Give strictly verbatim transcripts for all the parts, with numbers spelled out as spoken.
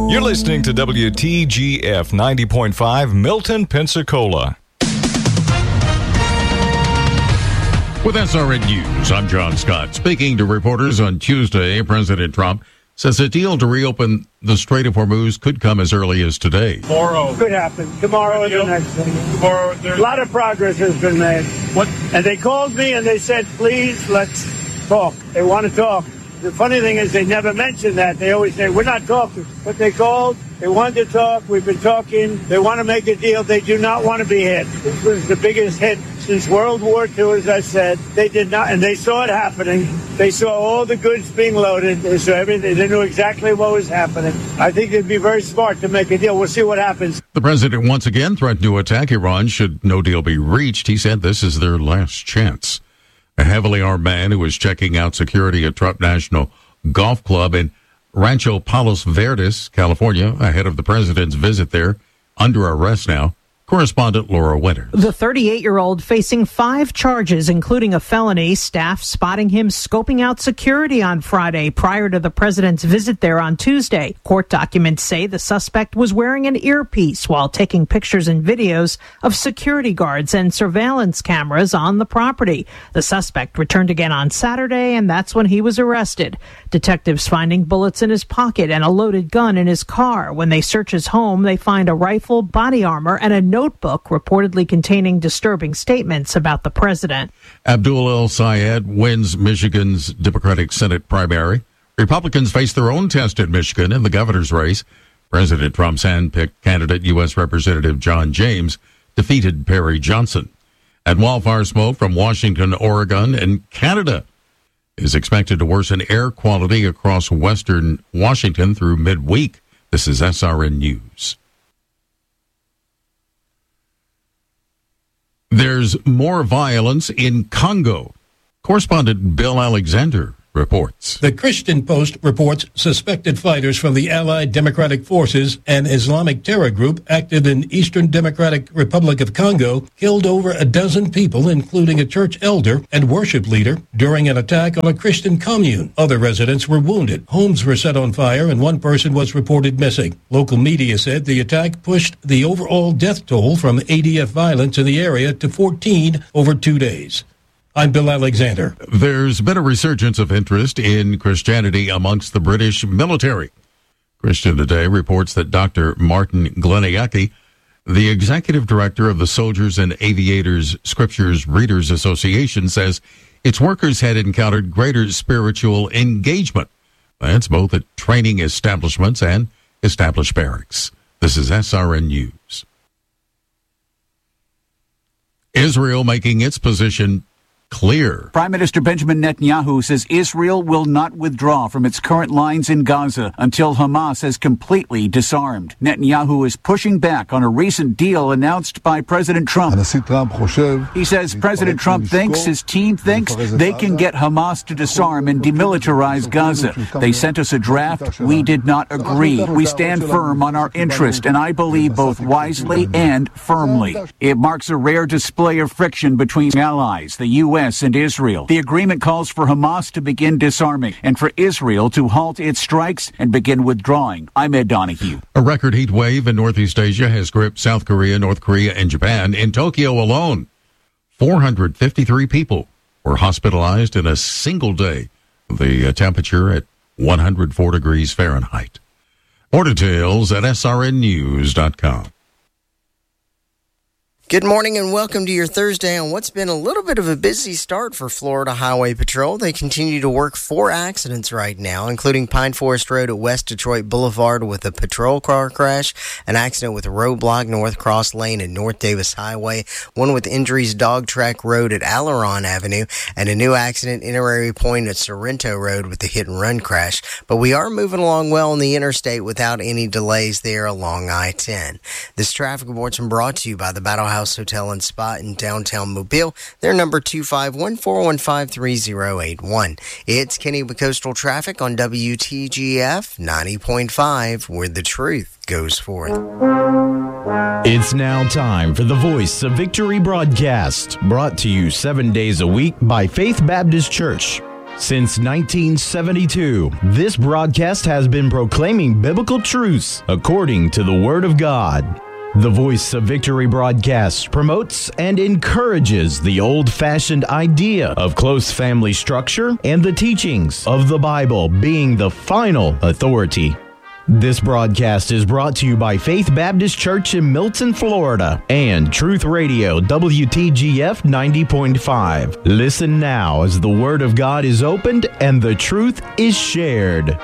You're listening to W T G F ninety point five, Milton, Pensacola. With S R N News, I'm John Scott. Speaking to reporters on Tuesday, President Trump says a deal to reopen the Strait of Hormuz could come as early as today. Tomorrow. Could happen. Tomorrow is the next thing. Tomorrow. There's... A lot of progress has been made. What? And they called me and they said, please, let's talk. They want to talk. The funny thing is they never mention that. They always say, we're not talking. But they called. They wanted to talk. We've been talking. They want to make a deal. They do not want to be hit. This was the biggest hit since World War Two, as I said. They did not, and they saw it happening. They saw all the goods being loaded. They saw everything. They knew exactly what was happening. I think they'd be very smart to make a deal. We'll see what happens. The president once again threatened to attack Iran should no deal be reached. He said this is their last chance. A heavily armed man who was checking out security at Trump National Golf Club in Rancho Palos Verdes, California, ahead of the president's visit there, under arrest now. Correspondent Laura Winters. The thirty-eight-year-old facing five charges, including a felony. Staff spotting him scoping out security on Friday prior to the president's visit there on Tuesday. Court documents say the suspect was wearing an earpiece while taking pictures and videos of security guards and surveillance cameras on the property. The suspect returned again on Saturday, and that's when he was arrested. Detectives finding bullets in his pocket and a loaded gun in his car. When they search his home, they find a rifle, body armor, and a notebook reportedly containing disturbing statements about the president. Abdul El-Sayed wins Michigan's Democratic Senate primary. Republicans face their own test in Michigan in the governor's race. President Trump's hand-picked candidate, U S Representative John James, defeated Perry Johnson. And wildfire smoke from Washington, Oregon, and Canada is expected to worsen air quality across western Washington through midweek. This is S R N News. There's more violence in Congo. Correspondent Bill Alexander reports. The Christian Post reports suspected fighters from the Allied Democratic Forces, an Islamic terror group active in Eastern Democratic Republic of Congo, killed over a dozen people, including a church elder and worship leader, during an attack on a Christian commune. Other residents were wounded. Homes were set on fire, and one person was reported missing. Local media said the attack pushed the overall death toll from A D F violence in the area to fourteen over two days. I'm Bill Alexander. There's been a resurgence of interest in Christianity amongst the British military. Christian Today reports that Doctor Martin Gleniacki, the executive director of the Soldiers and Aviators Scriptures Readers Association, says its workers had encountered greater spiritual engagement. That's both at training establishments and established barracks. This is S R N News. Israel making its position clear. Prime Minister Benjamin Netanyahu says Israel will not withdraw from its current lines in Gaza until Hamas has completely disarmed. Netanyahu is pushing back on a recent deal announced by President Trump. He says President Trump thinks, his team thinks, they can get Hamas to disarm and demilitarize Gaza. They sent us a draft. We did not agree. We stand firm on our interest, and I believe both wisely and firmly. It marks a rare display of friction between allies, the U S and Israel. The agreement calls for Hamas to begin disarming and for Israel to halt its strikes and begin withdrawing. I'm Ed Donahue. A record heat wave in Northeast Asia has gripped South Korea, North Korea, and Japan. In Tokyo alone, four hundred fifty-three people were hospitalized in a single day. The temperature at one hundred four degrees Fahrenheit. More details at S R N news dot com. Good morning and welcome to your Thursday on what's been a little bit of a busy start for Florida Highway Patrol. They continue to work four accidents right now, including Pine Forest Road at West Detroit Boulevard with a patrol car crash, an accident with a roadblock North Cross Lane and North Davis Highway, one with injuries Dog Track Road at Aileron Avenue, and a new accident Itinerary Point at Sorrento Road with a hit-and-run crash. But we are moving along well on the interstate without any delays there along I ten. This traffic report's been brought to you by the Battle House Hotel and Spa in downtown Mobile. Their number two five one, four one five, three zero eight one. It's Kenny with Coastal Traffic on W T G F ninety point five, where the truth goes forth. It's now time for the Voice of Victory broadcast, brought to you seven days a week by Faith Baptist Church. Since nineteen seventy-two, this broadcast has been proclaiming biblical truths according to the Word of God. The Voice of Victory broadcast promotes and encourages the old-fashioned idea of close family structure and the teachings of the Bible being the final authority. This broadcast is brought to you by Faith Baptist Church in Milton, Florida, and Truth Radio W T G F ninety point five. Listen now as the Word of God is opened and the truth is shared.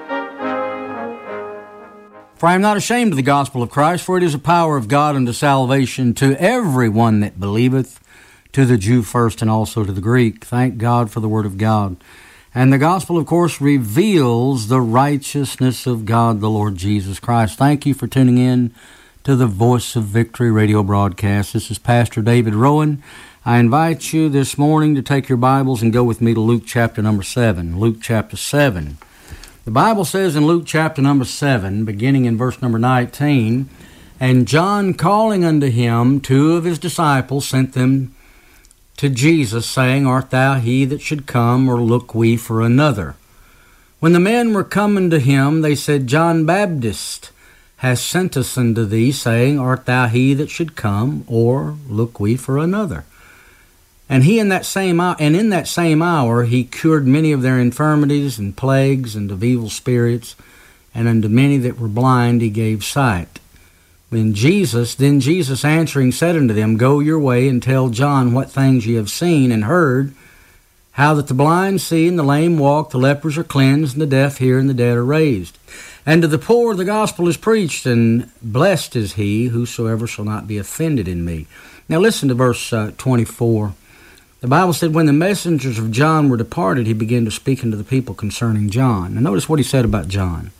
For I am not ashamed of the gospel of Christ, for it is the power of God unto salvation to everyone that believeth, to the Jew first and also to the Greek. Thank God for the Word of God. And the gospel, of course, reveals the righteousness of God, the Lord Jesus Christ. Thank you for tuning in to the Voice of Victory radio broadcast. This is Pastor David Rowan. I invite you this morning to take your Bibles and go with me to Luke chapter number seven. Luke chapter seven. The Bible says in Luke chapter number seven, beginning in verse number nineteen, "And John calling unto him two of his disciples sent them to Jesus, saying, Art thou he that should come, or look we for another? When the men were coming to him, they said, John Baptist has sent us unto thee, saying, Art thou he that should come, or look we for another? And he in that same hour, and in that same hour he cured many of their infirmities and plagues and of evil spirits, and unto many that were blind he gave sight. When Jesus, then Jesus answering said unto them, Go your way and tell John what things ye have seen and heard, how that the blind see and the lame walk, the lepers are cleansed, and the deaf hear, and the dead are raised. And to the poor the gospel is preached, and blessed is he whosoever shall not be offended in me." Now listen to verse uh, twenty-four. The Bible said, When the messengers of John were departed, he began to speak unto the people concerning John. Now notice what he said about John.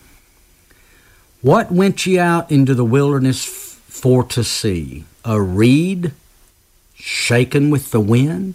What went ye out into the wilderness for to see? A reed shaken with the wind?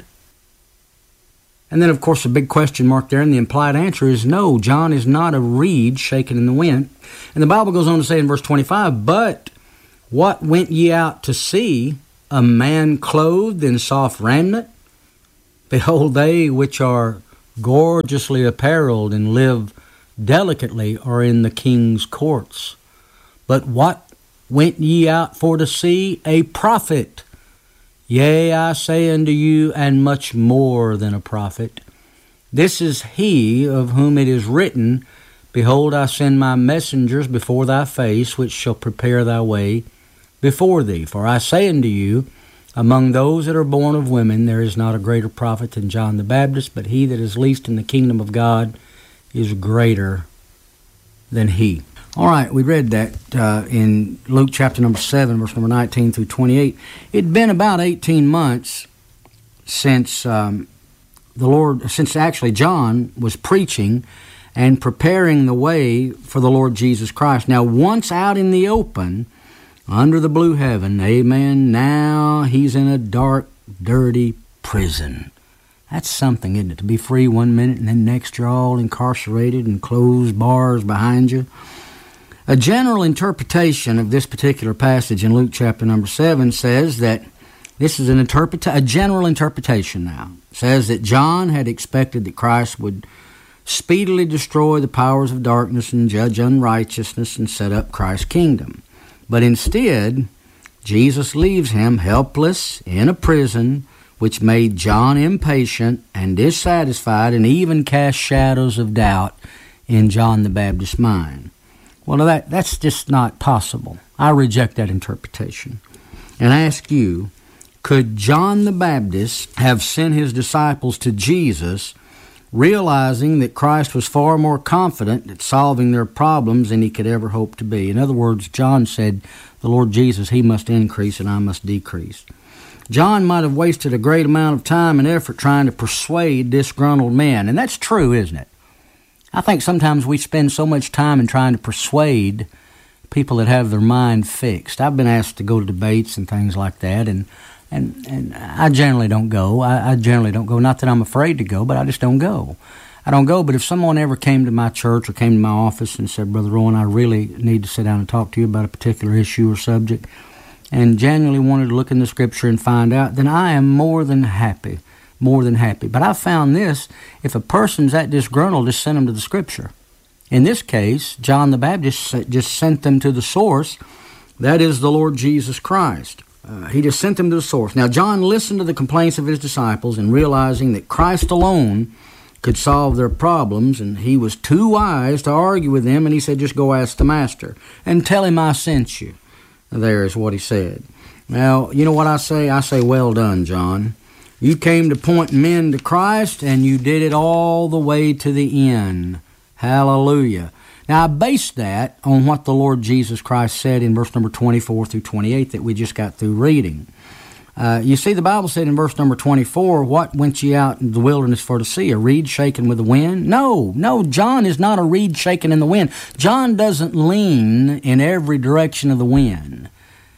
And then, of course, a big question mark there, and the implied answer is no, John is not a reed shaken in the wind. And the Bible goes on to say in verse twenty-five, But what went ye out to see? A man clothed in soft raiment? Behold, they which are gorgeously apparelled and live delicately are in the king's courts. But what went ye out for to see? A prophet. Yea, I say unto you, and much more than a prophet. This is he of whom it is written, Behold, I send my messengers before thy face, which shall prepare thy way before thee. For I say unto you, among those that are born of women, there is not a greater prophet than John the Baptist, but he that is least in the kingdom of God is greater than he. All right, we read that uh, in Luke chapter number seven, verse number nineteen through twenty-eight. It'd been about eighteen months since um, the Lord, since actually John was preaching and preparing the way for the Lord Jesus Christ. Now, once out in the open, under the blue heaven, amen, now he's in a dark, dirty prison. That's something, isn't it? To be free one minute and then next you're all incarcerated and closed bars behind you. A general interpretation of this particular passage in Luke chapter number seven says that this is an interpreta- a general interpretation now. It says that John had expected that Christ would speedily destroy the powers of darkness and judge unrighteousness and set up Christ's kingdom. But instead, Jesus leaves him helpless in a prison, which made John impatient and dissatisfied and even cast shadows of doubt in John the Baptist's mind. Well, that, that's just not possible. I reject that interpretation. And I ask you, could John the Baptist have sent his disciples to Jesus, realizing that Christ was far more confident at solving their problems than he could ever hope to be? In other words, John said, the Lord Jesus, he must increase and I must decrease. John might have wasted a great amount of time and effort trying to persuade disgruntled men. And that's true, isn't it? I think sometimes we spend so much time in trying to persuade people that have their mind fixed. I've been asked to go to debates and things like that, and and, and I generally don't go. I, I generally don't go. Not that I'm afraid to go, but I just don't go. I don't go, but if someone ever came to my church or came to my office and said, Brother Rowan, I really need to sit down and talk to you about a particular issue or subject, and genuinely wanted to look in the Scripture and find out, then I am more than happy more than happy. But I found this, if a person's that disgruntled, just send them to the Scripture. In this case, John the Baptist just sent them to the source. That is the Lord Jesus Christ. Uh, he just sent them to the source. Now, John listened to the complaints of his disciples, and realizing that Christ alone could solve their problems, and he was too wise to argue with them, and he said, just go ask the Master and tell him I sent you. There is what he said. Now, you know what I say? I say, well done, John. You came to point men to Christ, and you did it all the way to the end. Hallelujah. Now, I base that on what the Lord Jesus Christ said in verse number twenty-four through twenty-eight that we just got through reading. Uh, you see, the Bible said in verse number twenty-four, what went ye out in the wilderness for to see? A reed shaken with the wind? No, no, John is not a reed shaken in the wind. John doesn't lean in every direction of the wind.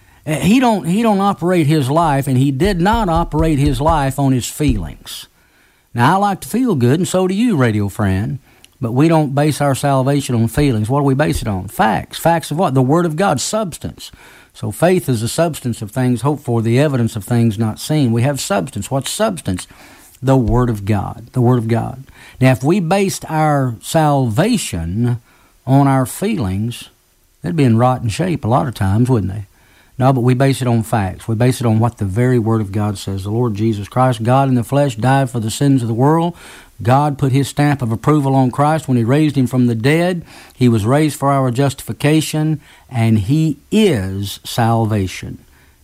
He don't, he don't operate his life, and he did not operate his life on his feelings. Now, I like to feel good, and so do you, radio friend. But we don't base our salvation on feelings. What do we base it on? Facts. Facts of what? The Word of God, substance. So faith is the substance of things hoped for, the evidence of things not seen. We have substance. What's substance? The Word of God. The Word of God. Now, if we based our salvation on our feelings, they'd be in rotten shape a lot of times, wouldn't they? No, but we base it on facts. We base it on what the very Word of God says. The Lord Jesus Christ, God in the flesh, died for the sins of the world. God put his stamp of approval on Christ when he raised him from the dead. He was raised for our justification, and he is salvation.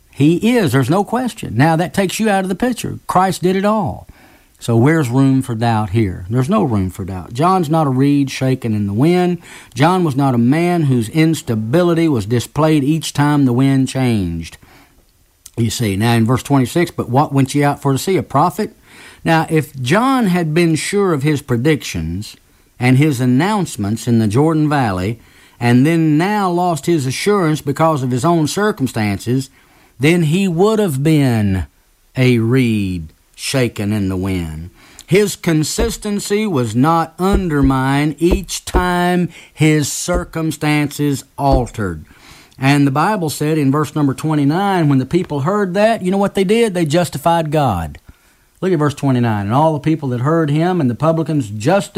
He is. There's no question. Now, that takes you out of the picture. Christ did it all. So where's room for doubt here? There's no room for doubt. John's not a reed shaken in the wind. John was not a man whose instability was displayed each time the wind changed. You see, now in verse twenty-six, but what went ye out for to see? A prophet? Now, if John had been sure of his predictions and his announcements in the Jordan Valley, and then now lost his assurance because of his own circumstances, then he would have been a reed shaken in the wind. His consistency was not undermined each time his circumstances altered. And the Bible said in verse number twenty-nine, when the people heard that, you know what they did? They justified God. Look at verse twenty-nine. And all the people that heard him and the publicans justified